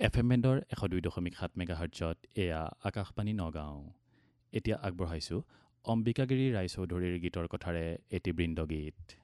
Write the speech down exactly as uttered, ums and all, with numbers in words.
F M বেণ্ডৰ এশ দুই দশমিক সাত মেগাহাৰ্টজত এয়া আকাশবাণী নগাঁও। এতিয়া আগবঢ়াইছোঁ অম্বিকাগিৰি ৰায়চৌধুৰীৰ গীতৰ কথাৰে এটি বৃন্দগীত।